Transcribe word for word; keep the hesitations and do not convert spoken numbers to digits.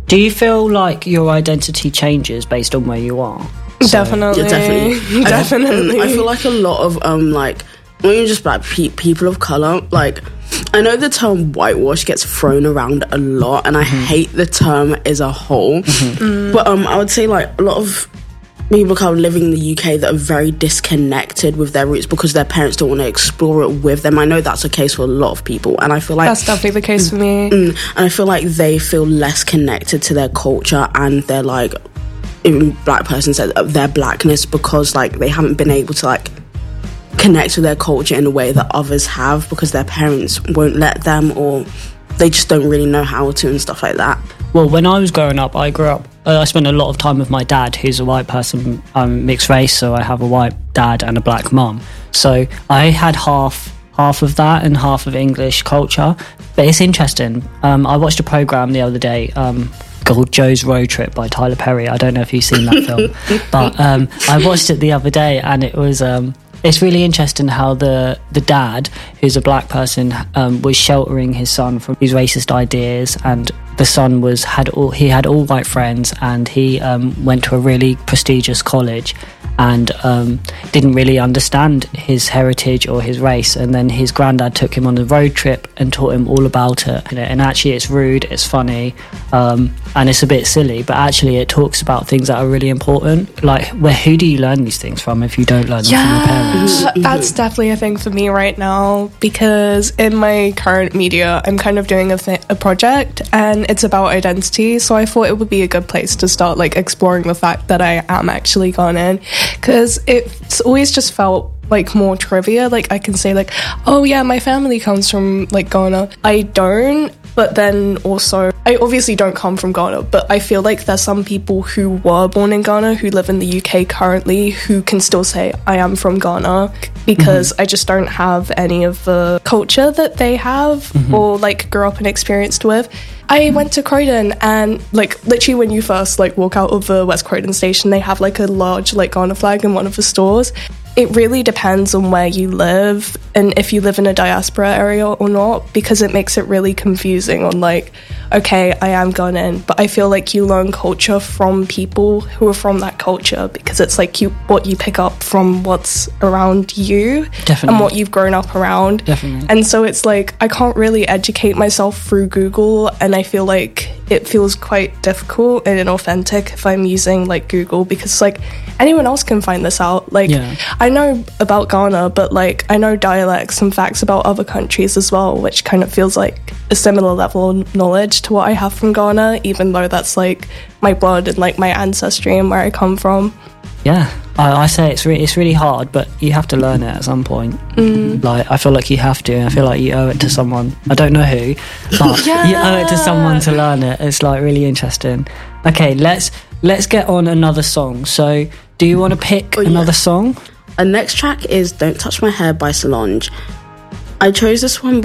Do you feel like your identity changes based on where you are? So, definitely. Yeah, definitely. definitely. I, I feel like a lot of, um, like, not even just black pe- people of colour, like, I know the term whitewash gets thrown around a lot, and I mm-hmm. hate the term as a whole. Mm-hmm. Mm. But um, I would say, like, a lot of people kind of living in the U K that are very disconnected with their roots because their parents don't want to explore it with them. I know that's the case for a lot of people, and I feel like that's definitely the case for me. Mm, and I feel like they feel less connected to their culture and their, like, even black person said their blackness because, like, they haven't been able to, like, connect with their culture in a way that others have because their parents won't let them, or they just don't really know how to and stuff like that. Well, when I was growing up, I grew up, uh, I spent a lot of time with my dad, who's a white person, um, mixed race, so I have a white dad and a black mum. So I had half half of that and half of English culture. But it's interesting. Um, I watched a programme the other day um, called Joe's Road Trip by Tyler Perry. I don't know if you've seen that film. But um, I watched it the other day, and it was... Um, It's really interesting how the, the dad, who's a black person, um, was sheltering his son from his racist ideas, and the son was had all he had all white friends, and he um, went to a really prestigious college, and um, didn't really understand his heritage or his race. And then his granddad took him on a road trip and taught him all about it. And actually, it's rude, it's funny, um, and it's a bit silly, but actually, it talks about things that are really important. Like, where who do you learn these things from if you don't learn them yeah, from your parents? That's definitely a thing for me right now, because in my current media, I'm kind of doing a, th- a project, and it's about identity. So I thought it would be a good place to start, like, exploring the fact that I am actually Ghanaian, because it's always just felt like more trivia. Like, I can say, like, oh yeah, my family comes from, like, Ghana. I don't, but then also I obviously don't come from Ghana, but I feel like there's some people who were born in Ghana who live in the U K currently who can still say I am from Ghana, because mm-hmm. I just don't have any of the culture that they have mm-hmm. or, like, grew up and experienced with. I went to Croydon, and, like, literally when you first, like, walk out of the West Croydon station, they have, like, a large, like, Ghana flag in one of the stores. It really depends on where you live and if you live in a diaspora area or not, because it makes it really confusing on, like, okay, I am Ghanaian, but I feel like you learn culture from people who are from that culture, because it's like you what you pick up from what's around you. Definitely. And what you've grown up around. Definitely. And so it's like I can't really educate myself through Google, and I feel like it feels quite difficult and inauthentic if I'm using, like, Google, because, like, anyone else can find this out. Like, yeah. I know about Ghana, but, like, I know dialects and facts about other countries as well, which kind of feels like a similar level of knowledge to what I have from Ghana, even though that's, like, my blood and, like, my ancestry and where I come from. Yeah, I, I say it's re- it's really hard, but you have to learn it at some point. Mm. Like, I feel like you have to, and I feel like you owe it to someone. I don't know who, but yeah. you owe it to someone to learn it. It's, like, really interesting. Okay, let's let's get on another song. So, do you want to pick oh, yeah. another song? Our next track is Don't Touch My Hair by Solange. I chose this one